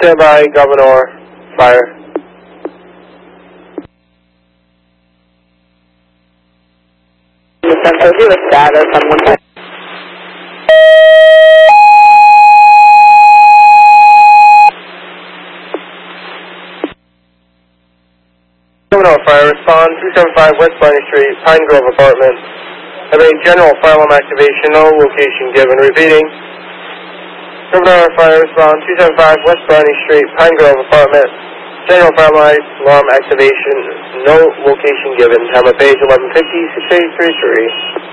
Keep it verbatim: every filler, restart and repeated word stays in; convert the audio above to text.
Stand by, Governor. Fire. Central, do a status on one point. Governor Fire, respond two seventy-five West Bunny Street, Pine Grove Apartment. Having general fire alarm activation, no location given. Repeating. Governor Fire, respond two seventy-five West Bunny Street, Pine Grove Apartment. General fire alarm activation, no location given. Time of page eleven fifty, six eight three three.